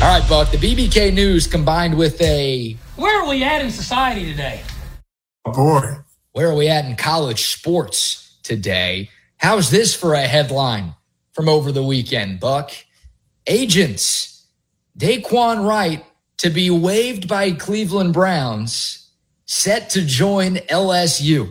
All right, Buck, the BBK News combined with Where are we at in society today? Oh, boy. Where are we at in college sports today? How's this for a headline from over the weekend, Buck? Agents, Daquan Wright to be waived by Cleveland Browns, set to join LSU.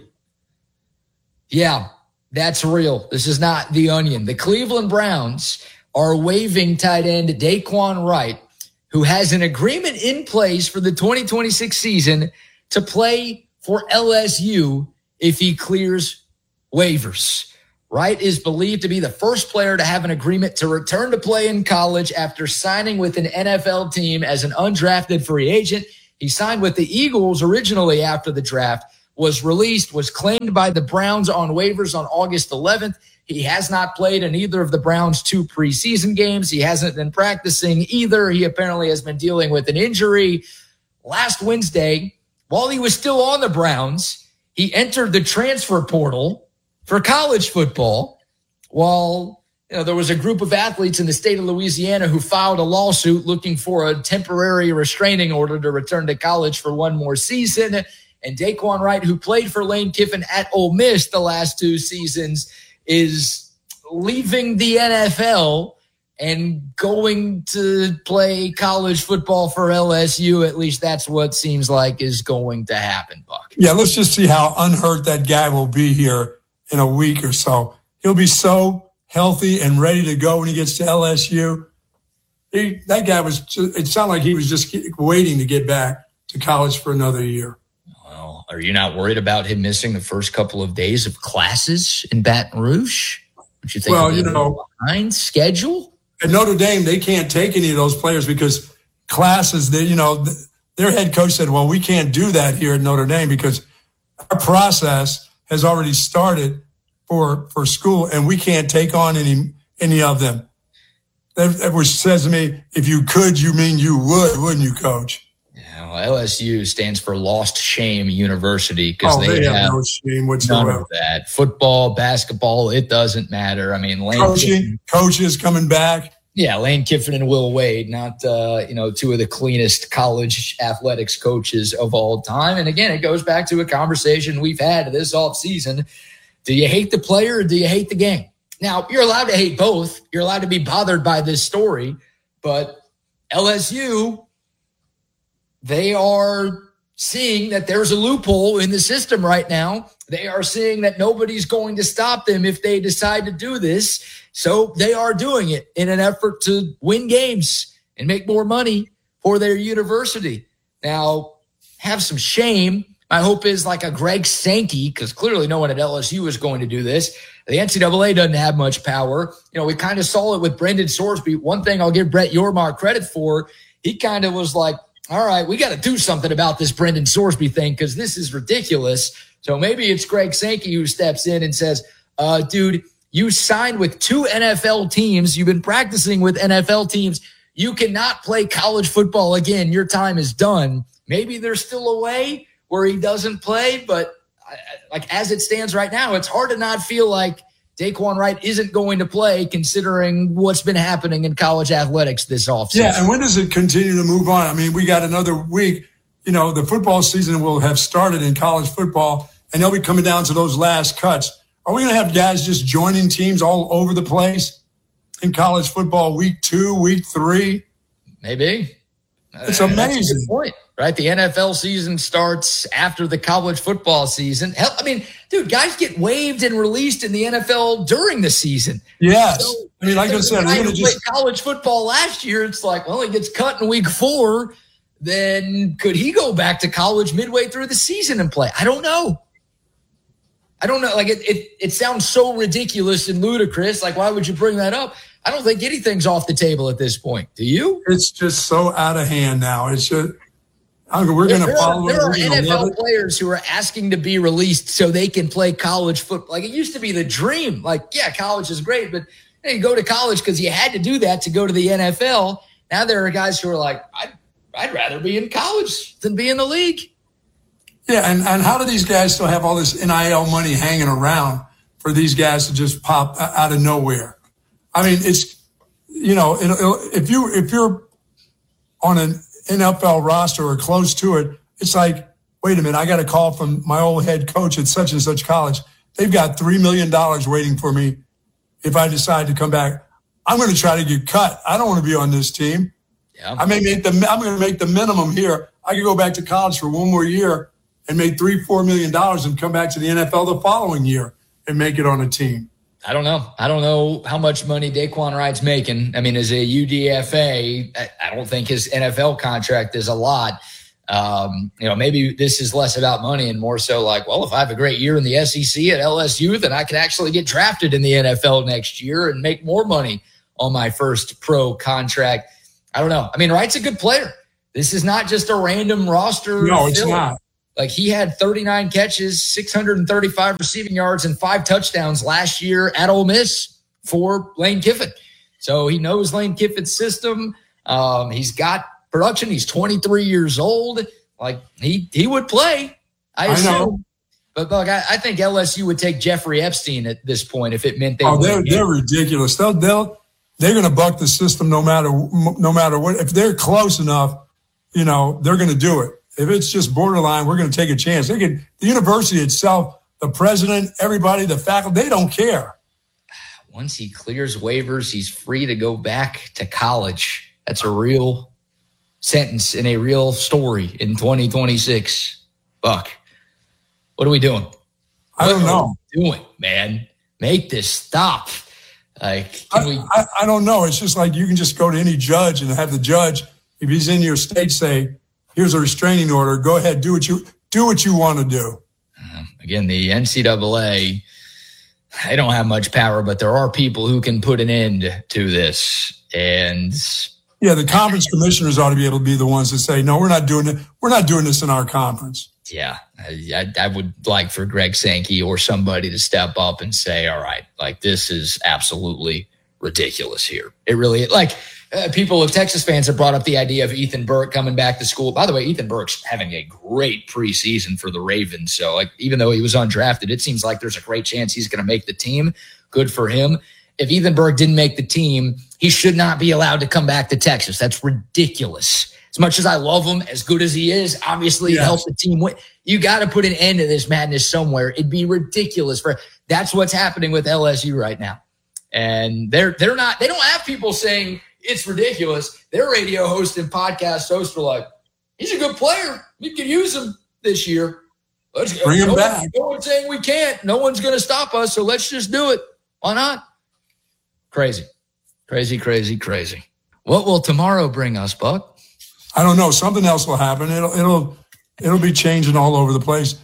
Yeah, that's real. This is not The Onion. The Cleveland Browns are waiving tight end Daquan Wright, who has an agreement in place for the 2026 season to play for LSU if he clears waivers. Wright is believed to be the first player to have an agreement to return to play in college after signing with an NFL team as an undrafted free agent. He signed with the Eagles originally after the draft, was claimed by the Browns on waivers on August 11th. He has not played in either of the Browns' 2 preseason games. He hasn't been practicing either. He apparently has been dealing with an injury. Last Wednesday, while he was still on the Browns, he entered the transfer portal for college football while there was a group of athletes in the state of Louisiana who filed a lawsuit looking for a temporary restraining order to return to college for one more season. And Daquan Wright, who played for Lane Kiffin at Ole Miss the last 2 seasons, is leaving the NFL and going to play college football for LSU. At least that's what seems like is going to happen, Buck. Yeah, let's just see how unhurt that guy will be here in a week or so. He'll be so healthy and ready to go when he gets to LSU. That guy it sounded like he was just waiting to get back to college for another year. Well, are you not worried about him missing the first couple of days of classes in Baton Rouge? Would you think behind schedule? At Notre Dame, they can't take any of those players because classes, their head coach said, well, we can't do that here at Notre Dame because our process has already started for school and we can't take on any of them. Which says to me, if you could, you mean you would, wouldn't you, Coach? Yeah, well, LSU stands for Lost Shame University because they have no shame whatsoever. None of that. Football, basketball, it doesn't matter. I mean, coaches coming back. Yeah, Lane Kiffin and Will Wade, not 2 of the cleanest college athletics coaches of all time. And again, it goes back to a conversation we've had this offseason. Do you hate the player or do you hate the game? Now, you're allowed to hate both. You're allowed to be bothered by this story. But LSU, they are seeing that there's a loophole in the system right now. They are seeing that nobody's going to stop them if they decide to do this. So they are doing it in an effort to win games and make more money for their university. Now, have some shame. My hope is like a Greg Sankey, because clearly no one at LSU is going to do this. The NCAA doesn't have much power. We kind of saw it with Brendan Sorsby. One thing I'll give Brett Yormark credit for, he kind of was like, all right, we got to do something about this Brendan Sorsby thing because this is ridiculous. So maybe it's Greg Sankey who steps in and says, dude, you signed with 2 NFL teams. You've been practicing with NFL teams. You cannot play college football again. Your time is done. Maybe there's still a way where he doesn't play, but as it stands right now, it's hard to not feel like Daquan Wright isn't going to play considering what's been happening in college athletics this offseason. Yeah, and when does it continue to move on? I mean, we got another week. The football season will have started in college football, and they'll be coming down to those last cuts. Are we going to have guys just joining teams all over the place in college football week 2, week 3? Maybe. It's amazing. That's a good point, right? The NFL season starts after the college football season. Hell, I mean, dude, guys get waived and released in the NFL during the season. Yes. So, like I said, we're going to play college football last year. It's like, well, he gets cut in week 4. Then could he go back to college midway through the season and play? I don't know. Like it sounds so ridiculous and ludicrous. Like, why would you bring that up? I don't think anything's off the table at this point. Do you? It's just so out of hand now. It's just, we're going to follow it. There are NFL players who are asking to be released so they can play college football. Like, it used to be the dream. Like, yeah, college is great, but you go to college because you had to do that to go to the NFL. Now there are guys who are like, I'd rather be in college than be in the league. Yeah, and how do these guys still have all this NIL money hanging around for these guys to just pop out of nowhere? I mean, it's, if you're on an NFL roster or close to it, it's like, wait a minute, I got a call from my old head coach at such and such college. They've got $3 million waiting for me if I decide to come back. I'm going to try to get cut. I don't want to be on this team. Yeah. I'm going to make the minimum here. I could go back to college for one more year and make $3-4 million and come back to the NFL the following year and make it on a team. I don't know how much money Daquan Wright's making. I mean, as a UDFA, I don't think his NFL contract is a lot. Maybe this is less about money and more so like, well, if I have a great year in the SEC at LSU, then I can actually get drafted in the NFL next year and make more money on my first pro contract. I don't know. I mean, Wright's a good player. This is not just a random roster. No, it's not. Like, he had 39 catches, 635 receiving yards, and 5 touchdowns last year at Ole Miss for Lane Kiffin. So he knows Lane Kiffin's system. He's got production. He's 23 years old. Like, he would play, I assume. Know. But I think LSU would take Jeffrey Epstein at this point if it meant they're ridiculous. They're going to buck the system no matter what. If they're close enough, they're going to do it. If it's just borderline, we're going to take a chance. The university itself, the president, everybody, the faculty, they don't care. Once he clears waivers, he's free to go back to college. That's a real sentence in a real story in 2026. Buck, what are we doing? I don't know. What are we doing, man? Make this stop. Like, I don't know. It's just like you can just go to any judge and have the judge, if he's in your state, say, here's a restraining order. Go ahead, do what you want to do. Again, the NCAA, they don't have much power, but there are people who can put an end to this. And yeah, the conference commissioners ought to be able to be the ones that say, no, we're not doing it. We're not doing this in our conference. Yeah, I would like for Greg Sankey or somebody to step up and say, all right, like, this is absolutely ridiculous here. It really, people, Texas fans have brought up the idea of Ethan Burke coming back to school. By the way, Ethan Burke's having a great preseason for the Ravens. So, even though he was undrafted, it seems like there's a great chance he's going to make the team. Good for him. If Ethan Burke didn't make the team, he should not be allowed to come back to Texas. That's ridiculous. As much as I love him, as good as he is, obviously he helped the team win. You got to put an end to this madness somewhere. It'd be ridiculous that's what's happening with LSU right now. And they don't have people saying it's ridiculous. Their radio host and podcast hosts are like, he's a good player. We can use him this year. Let's bring him back. No one's saying we can't. No one's going to stop us. So let's just do it. Why not? Crazy. What will tomorrow bring us, Buck? I don't know. Something else will happen. It'll be changing all over the place.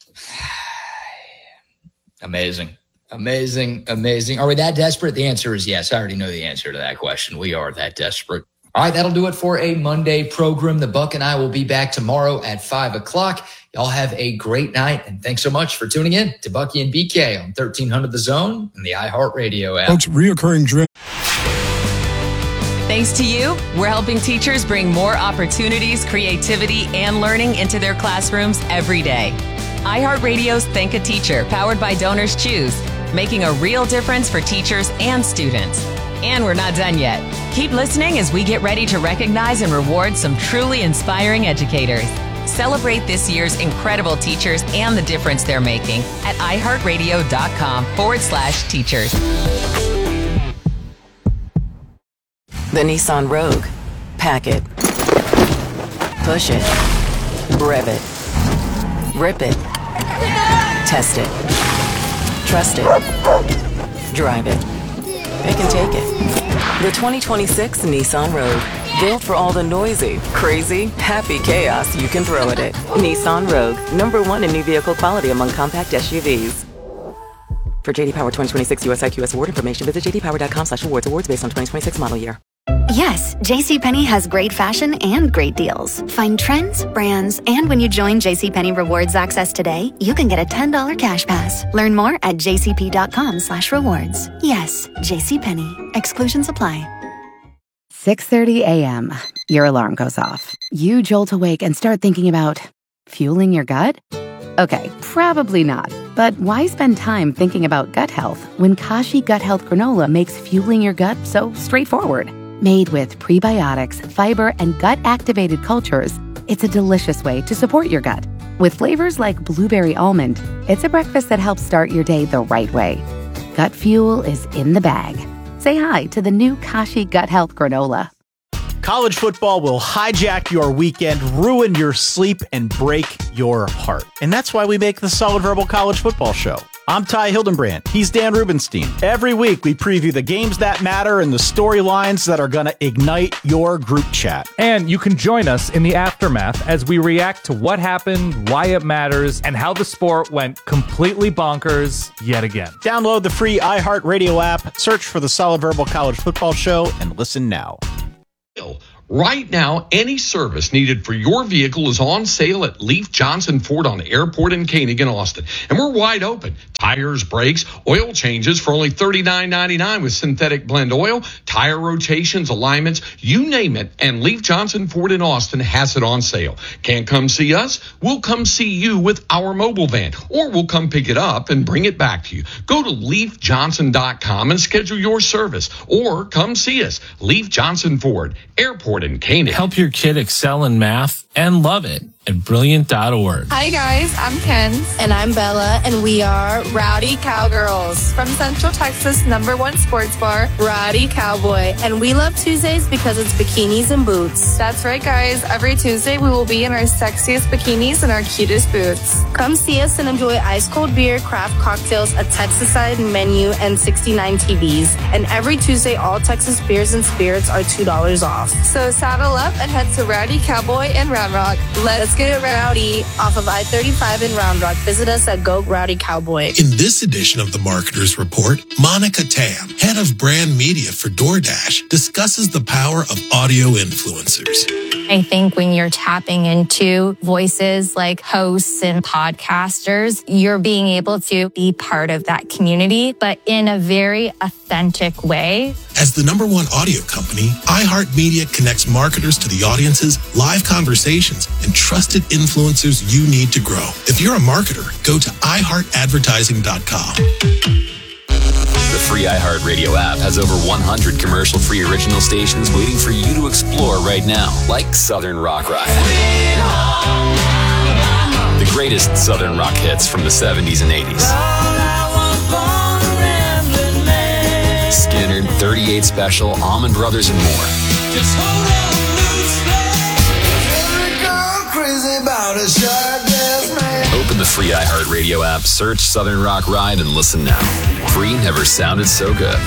Amazing. Are we that desperate? The answer is yes. I already know the answer to that question. We are that desperate. All right, that'll do it for a Monday program. The Buck and I will be back tomorrow at 5:00. Y'all have a great night, and thanks so much for tuning in to Bucky and BK on 1300 The Zone and the iHeartRadio app. Folks, reoccurring drift. Thanks to you, we're helping teachers bring more opportunities, creativity, and learning into their classrooms every day. iHeartRadio's Thank a Teacher, powered by Donors Choose, making a real difference for teachers and students. And we're not done yet. Keep listening as we get ready to recognize and reward some truly inspiring educators. Celebrate this year's incredible teachers and the difference they're making at iHeartRadio.com/teachers. The Nissan Rogue. Pack it. Push it. Rev it. Rip it. Test it. Trust it. Drive it. It can take it. The 2026 Nissan Rogue. Built for all the noisy, crazy, happy chaos you can throw at it. Nissan Rogue. #1 in new vehicle quality among compact SUVs. For JD Power 2026 US IQS award information, visit jdpower.com/awards. Awards based on 2026 model year. Yes, JCPenney has great fashion and great deals. Find trends, brands, and when you join JCPenney Rewards Access today, you can get a $10 cash pass. Learn more at jcp.com/rewards. Yes, JCPenney. Exclusions apply. 6:30 a.m. Your alarm goes off. You jolt awake and start thinking about fueling your gut? Okay, probably not. But why spend time thinking about gut health when Kashi Gut Health Granola makes fueling your gut so straightforward? Made with prebiotics, fiber, and gut-activated cultures, it's a delicious way to support your gut. With flavors like blueberry almond, it's a breakfast that helps start your day the right way. Gut Fuel is in the bag. Say hi to the new Kashi Gut Health Granola. College football will hijack your weekend, ruin your sleep, and break your heart. And that's why we make the Solid Verbal College Football Show. I'm Ty Hildenbrand. He's Dan Rubenstein. Every week, we preview the games that matter and the storylines that are going to ignite your group chat. And you can join us in the aftermath as we react to what happened, why it matters, and how the sport went completely bonkers yet again. Download the free iHeartRadio app, search for the Solid Verbal College Football Show, and listen now. Right now, any service needed for your vehicle is on sale at Leif Johnson Ford on Airport in Koenig in Austin. And we're wide open. Tires, brakes, oil changes for only $39.99 with synthetic blend oil, tire rotations, alignments, you name it. And Leif Johnson Ford in Austin has it on sale. Can't come see us? We'll come see you with our mobile van, or we'll come pick it up and bring it back to you. Go to LeafJohnson.com and schedule your service, or come see us. Leif Johnson Ford, Airport in Koenig. Help your kid excel in math and love it at Brilliant.org. Hi guys, I'm Ken. And I'm Bella, and we are Rowdy Cowgirls from Central Texas' #1 sports bar, Rowdy Cowboy. And we love Tuesdays because it's bikinis and boots. That's right guys, every Tuesday we will be in our sexiest bikinis and our cutest boots. Come see us and enjoy ice cold beer, craft cocktails, a Texas-side menu, and 69 TVs. And every Tuesday, all Texas beers and spirits are $2 off. So saddle up and head to Rowdy Cowboy in Round Rock. Let's get rowdy off of I-35 in Round Rock. Visit us at Go Rowdy Cowboy. In this edition of the Marketers Report, Monica Tam, head of brand media for DoorDash, discusses the power of audio influencers. I think when you're tapping into voices like hosts and podcasters, you're being able to be part of that community, but in a very authentic way. As the #1 audio company, iHeartMedia connects marketers to the audiences, live conversations, and trusted influencers you need to grow. If you're a marketer, go to iHeartAdvertising.com. The free iHeartRadio app has over 100 commercial-free original stations waiting for you to explore right now, like Southern Rock Ride. The greatest Southern rock hits from the 70s and 80s. Skinner, 38 Special, Allman Brothers, and more. Just hold on crazy about a sharp-ass man. Open the free iHeartRadio app, search Southern Rock Ride, and listen now. Free never sounded so good.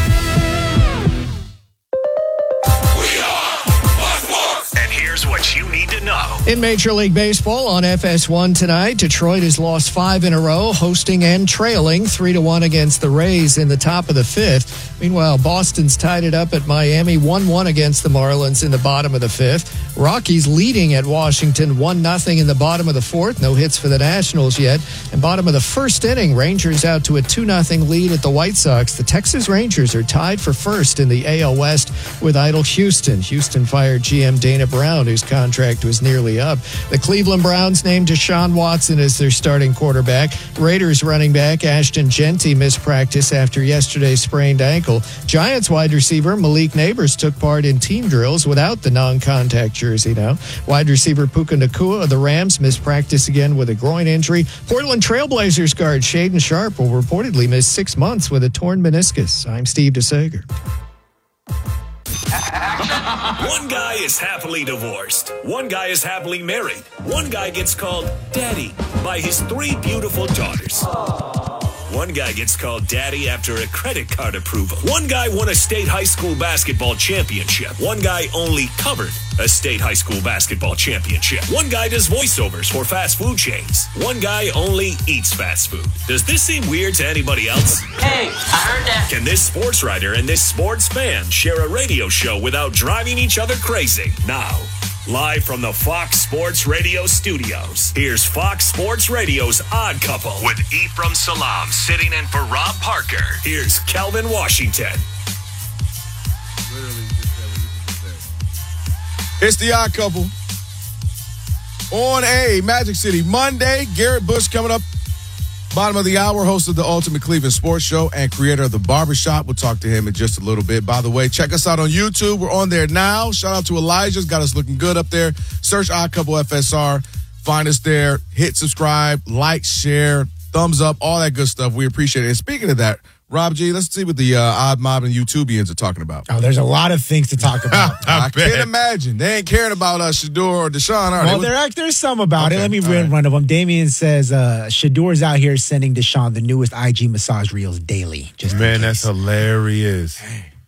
And here's what you need to know. In Major League Baseball on FS1 tonight, Detroit has lost 5 in a row, hosting and trailing 3-1 against the Rays in the top of the 5th. Meanwhile, Boston's tied it up at Miami, 1-1 against the Marlins in the bottom of the 5th. Rockies leading at Washington 1-0 in the bottom of the 4th. No hits for the Nationals yet. And bottom of the 1st inning, Rangers out to a 2-0 lead at the White Sox. The Texas Rangers are tied for first in the AL West with idle Houston. Houston fired GM Dana Brown, whose contract was nearly up. The Cleveland Browns named Deshaun Watson as their starting quarterback. Raiders running back Ashton Genty missed practice after yesterday's sprained ankle. Giants wide receiver Malik Neighbors took part in team drills without the non-contact jersey now. Wide receiver Puka Nacua of the Rams missed practice again with a groin injury. Portland Trailblazers guard Shaden Sharp will reportedly miss 6 months with a torn meniscus. I'm Steve DeSager. One guy is happily divorced. One guy is happily married. One guy gets called daddy by his 3 beautiful daughters. One guy gets called daddy after a credit card approval. One guy won a state high school basketball championship. One guy only covered a state high school basketball championship. One guy does voiceovers for fast food chains. One guy only eats fast food. Does this seem weird to anybody else? Hey, I heard that. Can this sports writer and this sports fan share a radio show without driving each other crazy? Now, live from the Fox Sports Radio studios, here's Fox Sports Radio's Odd Couple with Ephraim Salam sitting in for Rob Parker. Here's Kelvin Washington. It's the Odd Couple on a Magic City Monday. Garrett Bush coming up Bottom of the hour, host of the Ultimate Cleveland Sports Show and creator of The Barbershop. We'll talk to him in just a little bit. By the way, check us out on YouTube. We're on there now. Shout out to Elijah's. Got us looking good up there. Search Odd Couple FSR. Find us there. Hit subscribe, like, share, thumbs up, all that good stuff. We appreciate it. And speaking of that, Rob G, let's see what the Odd Mob and YouTubians are talking about. Oh, there's a lot of things to talk about. I can't imagine. They ain't caring about Shador or Deshaun, are they? Well, there's some about it. Let me run one of them. Damien says Shador's out here sending Deshaun the newest IG massage reels daily. Man, that's hilarious.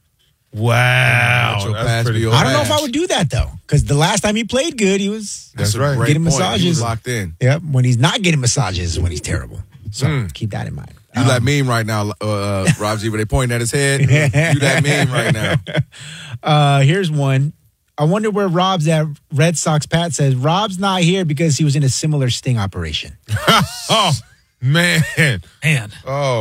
Wow. That's pretty I don't know if I would do that, though, because the last time he played good, he was getting massages. He was locked in. Yep. When he's not getting massages is when he's terrible. So keep that in mind. You that meme right now, Rob G, where they pointing at his head. You that meme right now. Here's one. I wonder where Rob's at. Red Sox Pat says, Rob's not here because he was in a similar sting operation. Oh, man. Man. Oh.